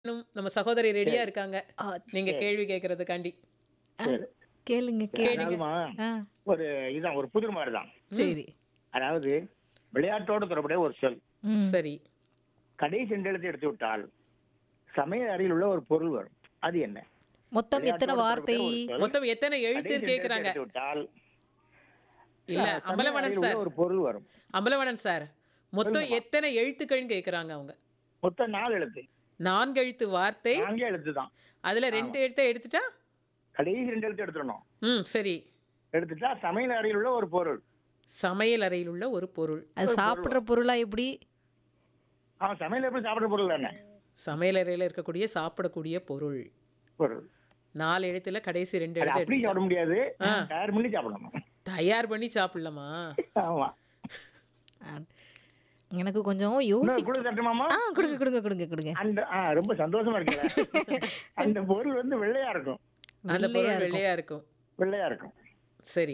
நம்ம சகோதரி ரெடியா சரி. இருக்காங்க. ஆ, நீங்க சரி. கேள்வி கேட்கறதுக்காண்டி. ஆ, சரி. கேளுங்க சரி, கேளுங்க. அதாவதுமா ஆ, ஒரு இதான் ஒரு புதிர் மாதிரி தான். சரி. அதாவது விளையாட்டோடு தொடர்புடைய ஒரு சொல். ம். சரி. கடைசி 2 எழுத்தை எடுத்து விட்டால் சமையல் அறையில் உள்ள ஒரு பொருள் வரும். அது என்ன? மொத்தம் எத்தனை விளையாட்டோடு வார்த்தை? தொடர்புடைய ஒரு சொல். மொத்தம் எத்தனை எழுத்து கடைசி 2 எழுத்தை கேக்குறாங்க? எடுத்து விட்டால் இல்ல சமையல் அம்பலவாணன் அறையில் உள்ள சார். ஒரு பொருள் வரும். அம்பலவாணன் சார். மொத்தம் சொல்லுங்கம்மா. எத்தனை எழுத்துக்கள்னு கேக்குறாங்க அவங்க. மொத்தம் 4 எழுத்து. 4 எழுத்து வார்த்தை. 4 எழுத்து தான். அதுல ஆமா. 2 எழுத்தை எடுத்துட்டா? கடைசி 2 எழுத்து எடுத்துடணும். சரி. எடுத்துட்டா சமையல் அறையில் உள்ள ஒரு பொருள். சமையல் அறையில் உள்ள ஒரு பொருள். அது ஒரு சாப்பிடுற பொருளா எப்படி? அவன் சமையல் எப்படி சாப்பிடுற பொருள் தானே? சமையல் அறையில இருக்கக்கூடிய சாப்பிடக்கூடிய பொருள். பொருள். 4 எழுத்துல கடைசி 2 அது எழுத்து அப்படி எடுத்துட்டா. சாப்பிட முடியாது. ஆ. தயார் பண்ணி சாப்பிடணும். தயார் பண்ணி சாப்பிடலாமா? ஆமா. ஆ, எனக்கு கொஞ்சம் இன்னொரு யோசி. குழு தட்டுமாமா? ஆ, கொடுங்க கொடுங்க கொடுங்க கொடுங்க. அந்த ரொம்ப சந்தோஷமா இருக்குல்ல. அந்த பொருள் வந்து வெள்ளையா இருக்கும். அந்த வெள்ளையா பொருள் இருக்கும். வெள்ளையா இருக்கும். வெள்ளையா இருக்கும். சரி.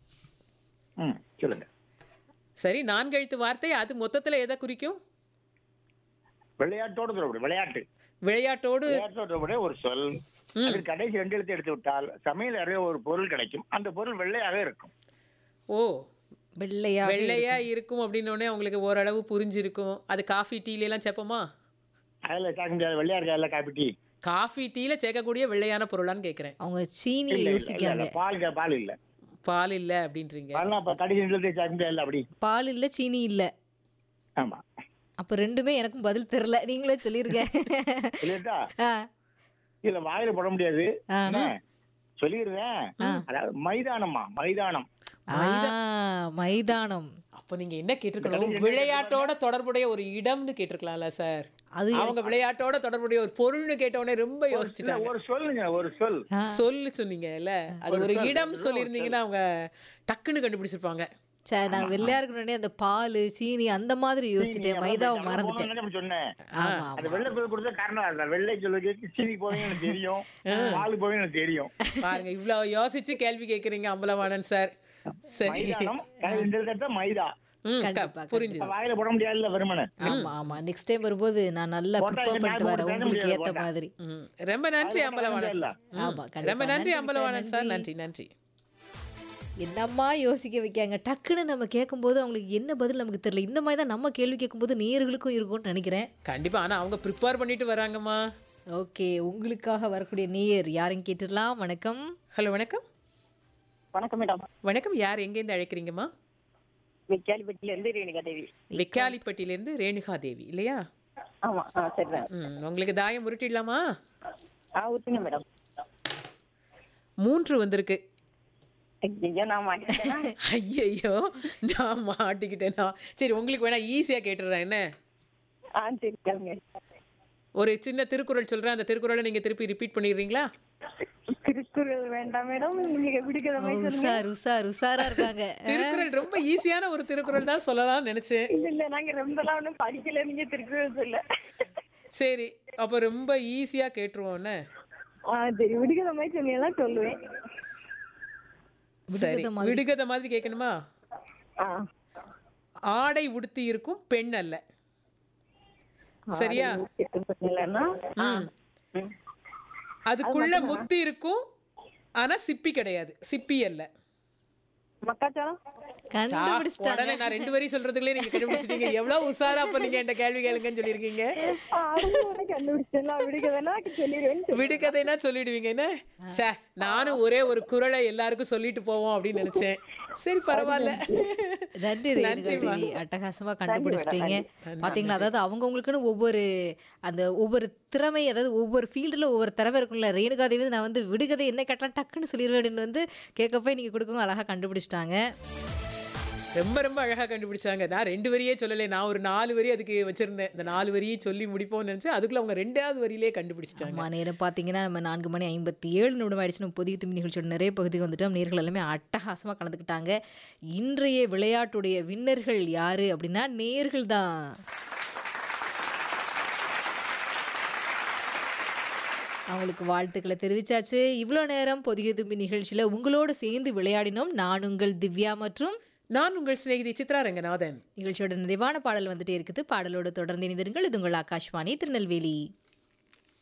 சொல்லுங்க. சரி 4 எழுத்து வார்த்தை அது மொத்தத்துல எதை குறிக்கும்? விளையாட்டோடு தொடர்புடைய விளையாட்டு. விளையாட்டோடு. விளையாட்டோடு தொடர்புடைய ஒரு சொல். அதில் கடைசி 2 எழுத்து எடுத்து விட்டால் சமையல் அறையில் ஒரு பொருள் கிடைக்கும். அந்த பொருள் வெள்ளையாக இருக்கும். ஓ வெள்ளையா வெள்ளையா இருக்கும் அப்படின்னோடனே உங்களுக்கு ஓரளவு புரிஞ்சிருக்கும். அது காஃபி டீல எல்லாம் சேர்ப்போமா? அதில் சாக்க முடியாது. வெள்ளையா இருக்கா இல்ல காப்பி டீ? காஃபி டீல சேர்க்கக்கூடிய வெள்ளையான பொருளான்னு கேட்குறேன். அவங்க சீனி இல்ல, இல்ல, இல்ல, யோசிக்காங்க. இல்ல. பால் இல்ல. பால் இல்ல அப்படின்றீங்க. பால்னா அப்ப கடைசி 2 எழுத்து சாக்க முடியாது அப்படி. பால் இல்ல சீனி இல்ல. ஆமா. அப்ப ரெண்டுமே எனக்கும் பதில் தெரியல. நீங்களே சொல்லிருங்க. இல்லட்டா ஆ, இல்ல வாயில போட முடியாது. ஆ. என்ன? சொல்லிடுறேன். அதாவது மைதானம். ஆ, மைதானம். அப்ப நீங்க என்ன கேட்டிருக்கணும்? விளையாட்டோட தொடர்புடைய ஒரு இடம்னு கேட்டிருக்கலாம்ல சார். அது அவங்க விளையாட்டோட தொடர்புடைய ஒரு பொருள்னு கேட்டோடனே ரொம்ப இல்ல, யோசிச்சுட்டாங்க. ஒரு சொல்லுங்க. ஒரு சொல். சொல்லு சொன்னீங்கல்ல, அது ஒரு சொல், இடம் ஒரு சொல்லியிருந்தீங்கன்னா அவங்க டக்குன்னு கண்டுபிடிச்சிருப்பாங்க. சரி, நான் வெள்ளையா இருக்கணும்னே அந்த பால் சீனி அந்த மாதிரி யோசிச்சுட்டேன். மைதாவை மறந்துட்டேன். அப்படி சொன்னேன். ஆமா அது ஆமா. வெள்ளை பொருள் கொடுத்த காரணம் அதுதான். வெள்ளை சொல்லுக்கு சீனி போவீங்க எனக்கு தெரியும். பால் போவீங்க எனக்கு தெரியும். பாருங்க இவ்வளவு யோசிச்சு கேள்வி கேட்குறீங்க அம்பலவாணன் சார். சரி. மைதானம் இந்த இடத்துல மைதா. கண்டிப்பா, புரிஞ்சுது. வாயில போட முடியாதுல்ல வெறுமனே. ஆமா ஆமா. நெக்ஸ்ட் டைம் வரும்போது நான் நல்லா போட்டா ப்ரிப்பேர் இங்க பண்ணிட்டு வரேன் ஞாபகம் உங்களுக்கு வச்சுக்க ஏத்த முடியாது, மாதிரி. ரொம்ப நன்றி அது அம்பலவாணன் இல்ல. சார். ஆமா, கண்டிப்பா. ரொம்ப நன்றி நன்றி அம்பலவாணன் சார், சார். நன்றி. நன்றி. என்னம்மா யோசிக்க வைக்காங்க. டக்குன்னு நம்ம கேட்கும்போது அவங்களுக்கு என்ன பதில் நமக்கு தெரியல. இந்த மாதிரி தான் நம்ம கேள்வி கேட்கும்போது நேயர்களுக்கும் இருக்கும்னு நினைக்கிறேன். கண்டிப்பா. ஆனா அவங்க ப்ரிப்பேர் பண்ணிட்டு வராங்கம்மா. ஓகே, உங்களுக்காக வரக்கூடிய நேயர் யாரையும் கேட்டுடலாம். வணக்கம். ஹலோ வணக்கம். வணக்கம் மேடம். வணக்கம். யார் எங்கேருந்து அழைக்கிறீங்கம்மா? வெக்காலிப்பட்டில இருந்து ரேணுகா தேவி. வெக்காலிப்பட்டியிலேருந்து ரேணுகா தேவி இல்லையா? ஆமா, சரிதான். உங்களுக்கு தாயம் உருட்டிடலாமா? ஊத்துங்க மேடம். 3 வந்திருக்கு. ஐயோ, நான் மாட்டேன்னா. ஐயையோ நான் மாட்டிக்கிட்டேனா? சரி உங்களுக்கு வேணா ஈஸியா கேட்டுடுறேன் என்ன? சரி கேளுங்க. ஒரு சின்ன திருக்குறள் சொல்றேன். அந்த திருக்குறளை நீங்க திருப்பி ரிப்பீட் பண்ணிடுறீங்களா? திருக்குறள் வேண்டாம் மேடம். நீங்க பிடிக்கிற மாதிரி சொல்லுங்க. உஷாரா இருக்காங்க. திருக்குறள் ரொம்ப ஈஸியான ஒரு திருக்குறள் தான் சொல்லலாம்னு நினைச்சேன். இல்ல நாங்க ரொம்பலாம் ஒண்ணும் படிக்கல. நீங்க திருக்குறள் சொல்ல. சரி அப்ப ரொம்ப ஈஸியா கேட்டுருவோம்னு. சரி, விடுகிற மாதிரி சொன்னீங்கன்னா சொல்லுவேன். சரி விடுகதை மாதிரி. விடுகதை மாதிரி கேட்கணுமா? ஆ, ஆடை உடுத்தி இருக்கும் பெண் அல்ல. சரியா? இல்லைன்னா அதுக்குள்ள முத்து இருக்கும் ஆனா சிப்பி கிடையாது. சிப்பி அல்ல. மக்காச்சோளம். கண்டுபிடிச்சிட்டாங்க. உடனே நான் 2 வரி சொல்றதுக்குள்ளே நீங்க கண்டுபிடிச்சிட்டீங்க. எவ்வளவு உஷாரா அப்ப நீங்க என்கிட்ட கேள்வி கேளுங்கன்னு சொல்லியிருக்கீங்க. கண்டுபிடிச்சா விடுகதைன்னா சொல்லிடுவேன். விடுகதைன்னா சொல்லிடுவீங்க என்ன? சே நானும் ஒரே ஒரு குறளை எல்லாருக்கும் சொல்லிட்டு போவோம் அப்படின்னு நினைச்சேன். சரி பரவாயில்ல. நன்றி ரேணுகா தேவி. அட்டகாசமா கண்டுபிடிச்சிட்டீங்க. பாத்தீங்களா? அதாவது அவங்கவுங்களுக்குன்னு ஒவ்வொரு திறமை, அதாவது ஒவ்வொரு ஃபீல்டுல ஒவ்வொரு திறமை இருக்கும்ல. ரேணுகா தேவி நான் வந்து விடுகதை என்ன கேட்டாலும் டக்குன்னு சொல்லிடுவேன் அப்படின்னு வந்து கேட்கப்ப நீங்க கொடுக்கவும் அழகா கண்டுபிடிச்சிட்டாங்க. ரொம்ப ரொம்ப அழகா கண்டுபிடிச்சாங்க. நான் 2 வரியே சொல்லலை. நான் ஒரு 4 வரி அதுக்கு வச்சிருந்தேன். இந்த 4 வரியை சொல்லி முடிப்போம்னு நினைச்சேன். அதுக்குள்ள அவங்க 2வது வரியிலே கண்டுபிடிச்சிட்டாங்க. ஆமா, நேரம் பார்த்தீங்கன்னா நம்ம 4:57 ஆயிடுச்சு. நம்ம புதிய திமி நிகழ்ச்சியோட நிறைய பகுதிக்கு வந்துட்டோம். நேர்கள் எல்லாமே அட்டகாசமாக கலந்துக்கிட்டாங்க. இன்றைய விளையாட்டுடைய வின்னர்கள் யாரு அப்படின்னா நேர்கள் தான். அவங்களுக்கு வாழ்த்துக்களை தெரிவிச்சாச்சு. இவ்வளோ நேரம் புதிய திமி நிகழ்ச்சியில் உங்களோடு சேர்ந்து விளையாடினோம். நான் உங்கள் திவ்யா மற்றும் நான் உங்கள் சிநேகிதி சித்ரா ரங்கநாதன். நிகழ்ச்சியோட நிறைவான பாடல் வந்துட்டே இருக்குது. பாடலோடு தொடர்ந்து இணைந்திருங்கள். இது உங்கள் ஆகாஷ்வாணி திருநெல்வேலி.